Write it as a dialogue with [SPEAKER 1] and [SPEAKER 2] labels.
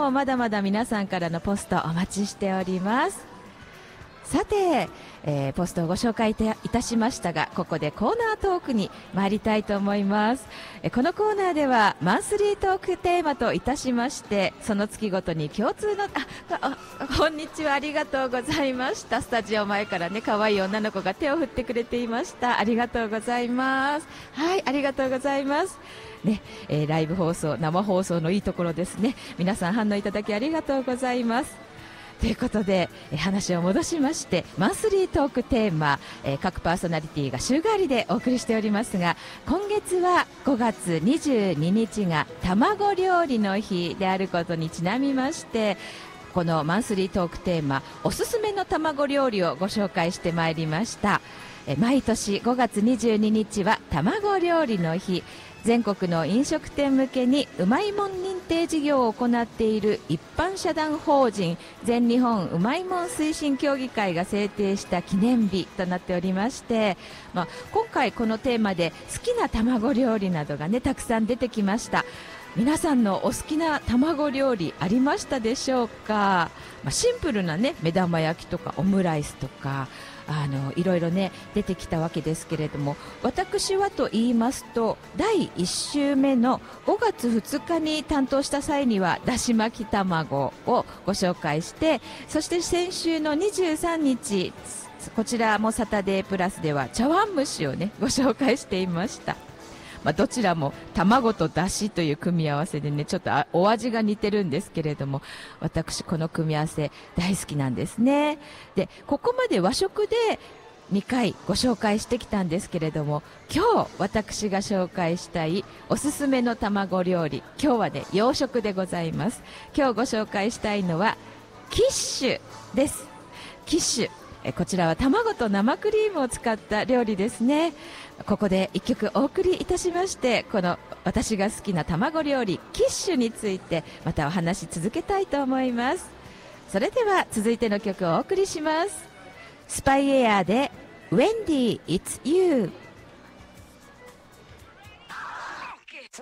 [SPEAKER 1] もまだまだ皆さんからのポストお待ちしております。さて、ポストをご紹介いたしましたが、ここでコーナートークに参りたいと思います。このコーナーではマンスリートークテーマといたしまして、その月ごとに共通のこんにちは、ありがとうございました。スタジオ前からね、可愛い女の子が手を振ってくれていました。ありがとうございます。はい、ありがとうございますね。ライブ放送、生放送のいいところですね。皆さん反応いただきありがとうございます。ということで、話を戻しまして、マンスリートークテーマ、各パーソナリティが週替わりでお送りしておりますが、今月は5月22日が卵料理の日であることにちなみまして、このマンスリートークテーマ、おすすめの卵料理をご紹介してまいりました。毎年5月22日は卵料理の日。全国の飲食店向けにうまいもん認定事業を行っている一般社団法人全日本うまいもん推進協議会が制定した記念日となっておりまして、今回このテーマで好きな卵料理などがね、たくさん出てきました。皆さんのお好きな卵料理ありましたでしょうか。シンプルなね、目玉焼きとかオムライスとかいろいろね出てきたわけですけれども、私はと言いますと、第1週目の5月2日に担当した際にはだし巻き卵をご紹介して、そして先週の23日、こちらもサタデープラスでは茶碗蒸しをねご紹介していました。どちらも卵とだしという組み合わせでね、ちょっとお味が似てるんですけれども、私この組み合わせ大好きなんですね。で、ここまで和食で2回ご紹介してきたんですけれども、今日私が紹介したいおすすめの卵料理、今日はね洋食でございます。今日ご紹介したいのはキッシュです。キッシュ、こちらは卵と生クリームを使った料理ですね。ここで一曲お送りいたしまして、この私が好きな卵料理キッシュについてまたお話し続けたいと思います。それでは続いての曲をお送りします。スパイエアで Wendy It's You。